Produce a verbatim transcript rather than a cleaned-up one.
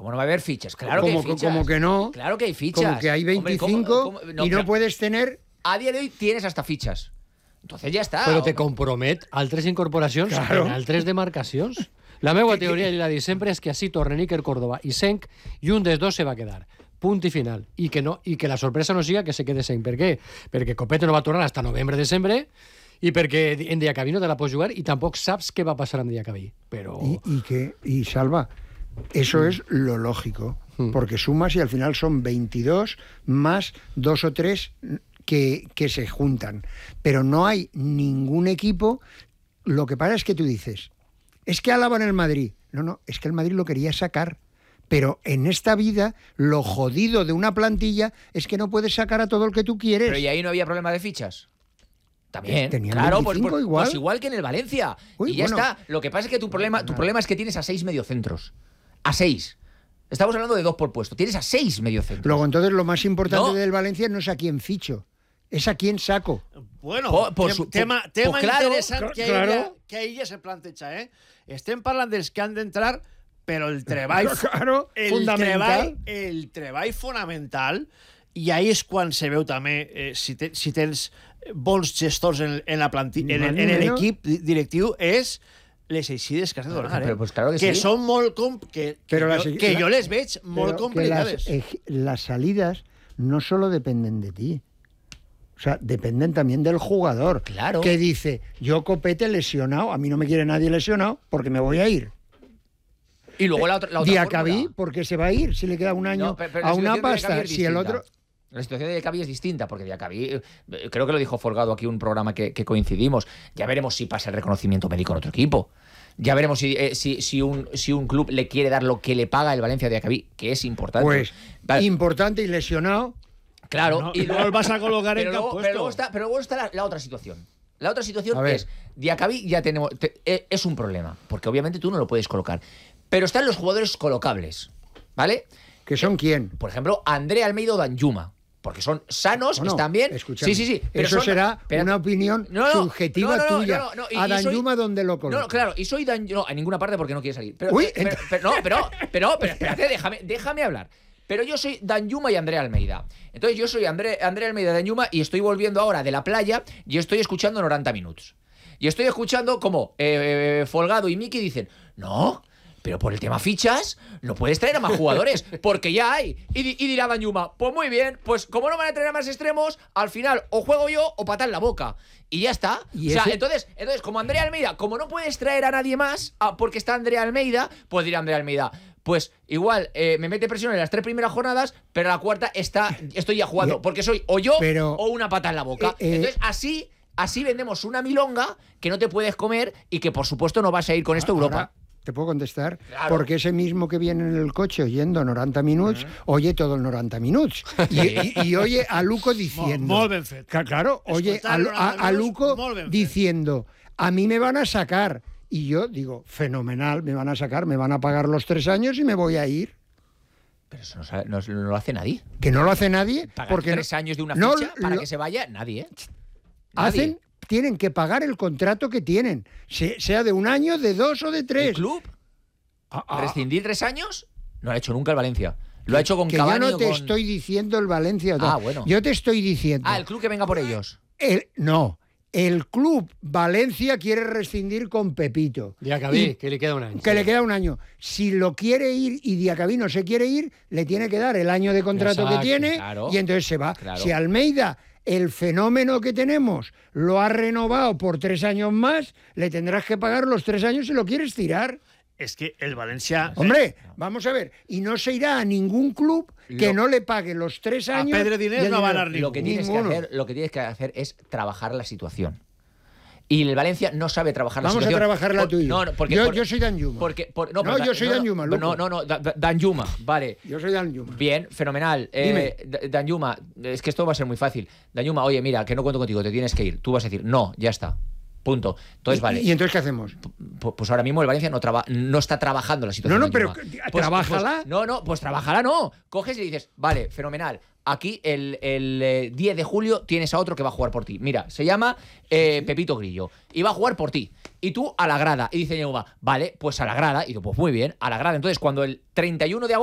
¿Cómo no va a haber fichas? Claro como, que hay fichas. Como que no. Claro que hay fichas. Como que hay veinticinco. Hombre, ¿cómo, cómo? No, y no claro. puedes tener... A día de hoy tienes hasta fichas. Entonces ja està. Però te compromet altres incorporacions claro. en altres demarcacions. La meva teoria, i la dic sempre, és que així tornen Iker Córdoba i Senc i un dels dos se va quedar. Punt i final. I que, no, i que la sorpresa no siga que se quede Senc. Per què? Perquè Copete no va tornar hasta novembre-desembre i perquè en Diacabí no te la pots jugar i tampoc saps què va passar amb Diacabí. Però... Y, y, que, y Salva, eso mm. es lo lógico, mm. porque sumas y al final son veintidós más dos o tres... Que, que se juntan, pero no hay ningún equipo. Lo que pasa es que tú dices, es que Álava en el Madrid. No, no, es que el Madrid lo quería sacar, pero en esta vida lo jodido de una plantilla es que no puedes sacar a todo el que tú quieres. Pero ¿y ahí no había problema de fichas? También, Tenían claro, pues, pues, igual. pues igual que en el Valencia. Uy, y ya bueno. está. Lo que pasa es que tu problema, tu problema es que tienes a seis mediocentros. A seis. Estamos hablando de dos por puesto. Tienes a seis mediocentros. Luego, entonces, lo más importante no. del Valencia no es a quién ficho, es a quién saco. Bueno, por, por tem, su, tema, por, tema por claro, interessant que, claro. ella, que ella se planteja, eh? Estem parlant dels que han d'entrar, però el treball, claro, el fundamental. treball, el treball fonamental, i ahí és quan se veu també eh, si, te, si tens bons gestors en, en la plantilla, en, en l'equip directiu, és les eixides que has de donar, eh? Pero, pues claro que, que sí. són molt... Com, que, que, Pero jo, las, que la, jo les veig molt complicades. Que las, eh, las salidas no solo dependen de ti. O sea, dependen también del jugador. Claro. Que dice, yo Copete lesionado, a mí no me quiere nadie lesionado porque me voy a ir. Y luego la otra, la otra Diacabí, fórmula. ¿por qué se va a ir si le queda un año No, pero, pero a la una situación de pasta? Diacabí es Si el distinta. otro... La situación de Diacabí es distinta, porque Diacabí, eh, creo que lo dijo Folgado aquí en un programa que, que coincidimos, ya veremos si pasa el reconocimiento médico en otro equipo. Ya veremos si, eh, si, si, un, si un club le quiere dar lo que le paga el Valencia de Diacabí, que es importante. Pues, vale. Importante y lesionado. Claro, No, y no el vas a colocar pero en luego, campo pero luego está, pero luego está la, la otra situación. La otra situación es, Diacabí ya tenemos, te, eh, es un problema, porque obviamente tú no lo puedes colocar. Pero están los jugadores colocables, ¿vale? ¿Que son quién? Por ejemplo, André Almeida o Danjuma. Porque son sanos, Bueno, están bien. Escúchame, sí, sí, sí. Pero eso son, será pero, una opinión no, no, subjetiva no, no, no, tuya. No, no, no, y, a Danjuma, soy, ¿dónde lo colocas? colocas? No, no, claro, y soy Danjuma. No, en ninguna parte porque no quiere salir. Pero, Uy, pero, pero, no, pero, pero, pero espérate, déjame, déjame hablar. Pero yo soy Danjuma y André Almeida. Entonces yo soy André, André Almeida de Danjuma y estoy volviendo ahora de la playa y estoy escuchando noventa minutos. Y estoy escuchando como eh, Folgado y Miki dicen, no, pero por el tema fichas no puedes traer a más jugadores, porque ya hay. Y, y dirá Danjuma, pues muy bien, pues como no van a traer a más extremos, al final o juego yo o patar la boca. Y ya está. ¿Y o sea, ese? entonces, entonces, como Andrea Almeida, como no puedes traer a nadie más, ah, porque está Andrea Almeida, pues dirá Andrea Almeida, pues igual eh, me mete presión en las tres primeras jornadas, pero la cuarta está, estoy ya jugando, porque soy o yo pero, o una pata en la boca. Eh, eh, entonces, así, así vendemos una milonga que no te puedes comer y que, por supuesto, no vas a ir con esto a Europa. Ahora, ¿te puedo contestar? Claro. Porque ese mismo que viene en el coche oyendo noventa minutos, uh-huh. oye todo el noventa minutos. Y, y, y oye a Luco diciendo... Molt ben fet. Claro, oye a, a, a Luco diciendo, a mí me van a sacar. Y yo digo, fenomenal, me van a sacar, me van a pagar los tres años y me voy a ir. Pero eso no, sabe, no, no lo hace nadie. Que no lo hace nadie. Pagar porque tres no, años de una no, ficha para lo, que se vaya, nadie, ¿eh? Nadie. Hacen... Tienen que pagar el contrato que tienen, sea de un año, de dos o de tres. ¿El club? Ah, ah. ¿Rescindir tres años? No lo ha hecho nunca el Valencia. Lo ha hecho con que Cavani. Yo no te con... estoy diciendo el Valencia. No. Ah, bueno. Yo te estoy diciendo. Ah, el club que venga por ellos. El, no. El club Valencia quiere rescindir con Pepito. Diacabí, que le queda un año. Que le queda un año. Si lo quiere ir y Diacabí no se quiere ir, le tiene que dar el año de contrato Exacto, que tiene claro. y entonces se va. Claro. Si Almeida, el fenómeno que tenemos, lo ha renovado por tres años más, le tendrás que pagar los tres años si lo quieres tirar. Es que el Valencia... Hombre, vamos a ver, y no se irá a ningún club que lo, no le pague los tres años. A Pedro Dinés no va a dar lo que tienes ninguno. que hacer, lo que tienes que hacer es trabajar la situación. Y el Valencia no sabe trabajar la Vamos situación. Vamos a trabajar la tuya. No, no, porque, yo, por, yo soy Danjuma. Porque, por, no, no pero, yo soy no, Danjuma. No, no, no, no da, Danjuma, vale. Yo soy Danjuma. Bien, fenomenal. Eh, Danjuma, es que esto va a ser muy fácil. Danjuma, oye, mira, que no cuento contigo, te tienes que ir. Tú vas a decir, no, ya está. Punto. Entonces, ¿Y, vale. ¿Y entonces qué hacemos? Pues, pues ahora mismo el Valencia no, traba, no está trabajando la situación. No, no, pero pues, trabájala. Pues, no, no, pues trabájala no. Coges y dices, vale, fenomenal. Aquí el, el eh, diez de julio tienes a otro que va a jugar por ti. Mira, se llama eh, Pepito Grillo. Y va a jugar por ti. Y tú a la grada. Y dice Ñeuma, vale, pues a la grada. Y digo, pues muy bien, a la grada. Entonces, cuando el treinta y uno de agosto